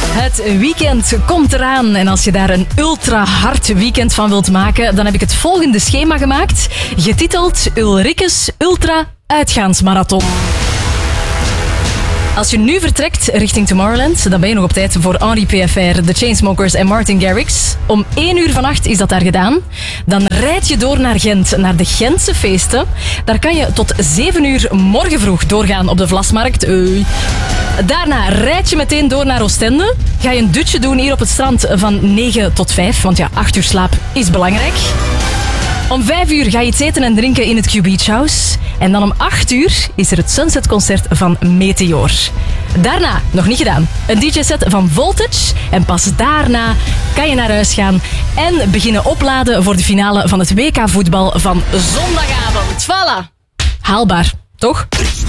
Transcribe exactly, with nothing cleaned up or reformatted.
Het weekend komt eraan en als je daar een ultra hard weekend van wilt maken, dan heb ik het volgende schema gemaakt, getiteld Ulrikes Ultra Uitgaansmarathon. Als je nu vertrekt richting Tomorrowland, dan ben je nog op tijd voor Henri P F R, The Chainsmokers en Martin Garrix. Om één uur vannacht is dat daar gedaan. Dan rijd je door naar Gent, naar de Gentse feesten. Daar kan je tot zeven uur morgen vroeg doorgaan op de Vlasmarkt. Oei. Daarna rijd je meteen door naar Oostende. Ga je een dutje doen hier op het strand van negen tot vijf, want ja, acht uur slaap is belangrijk. Om vijf uur ga je iets eten en drinken in het Q Beach House. En dan om acht uur is er het Sunset-concert van Meteor. Daarna, nog niet gedaan, een D J-set van Voltage. En pas daarna kan je naar huis gaan en beginnen opladen voor de finale van het W K-voetbal van zondagavond. Voilà. Haalbaar, toch?